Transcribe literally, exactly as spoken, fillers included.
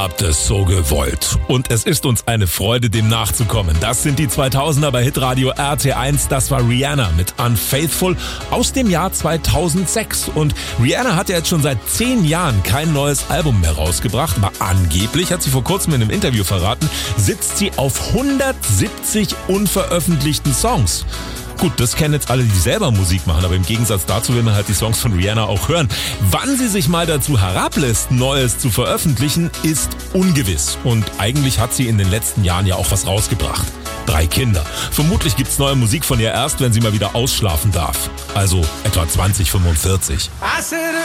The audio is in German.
habt es so gewollt. Und es ist uns eine Freude, dem nachzukommen. Das sind die zweitausender bei Hitradio R T eins. Das war Rihanna mit Unfaithful aus dem Jahr zweitausendsechs. Und Rihanna hat ja jetzt schon seit zehn Jahren kein neues Album mehr rausgebracht. Aber angeblich, hat sie vor kurzem in einem Interview verraten, sitzt sie auf hundertsiebzig unveröffentlichten Songs. Gut, das kennen jetzt alle, die selber Musik machen, aber im Gegensatz dazu will man halt die Songs von Rihanna auch hören. Wann sie sich mal dazu herablässt, Neues zu veröffentlichen, ist ungewiss. Und eigentlich hat sie in den letzten Jahren ja auch was rausgebracht. Drei Kinder. Vermutlich gibt's neue Musik von ihr erst, wenn sie mal wieder ausschlafen darf. Also etwa zwanzig fünfundvierzig.